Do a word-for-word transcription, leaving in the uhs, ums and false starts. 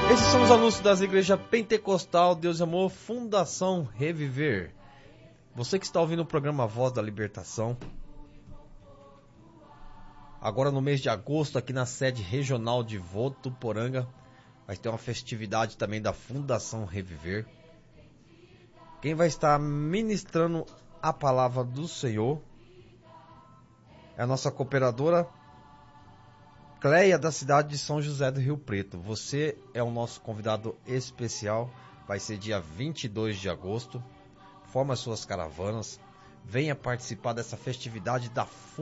Esses são os anúncios das igrejas Pentecostal, Deus e Amor, Fundação Reviver. Você que está ouvindo o programa Voz da Libertação, agora no mês de agosto, aqui na sede regional de Votuporanga, vai ter uma festividade também da Fundação Reviver. Quem vai estar ministrando a palavra do Senhor é a nossa cooperadora Cleia, da cidade de São José do Rio Preto. Você é o nosso convidado especial. Vai ser dia vinte e dois de agosto. Forma suas caravanas. Venha participar dessa festividade da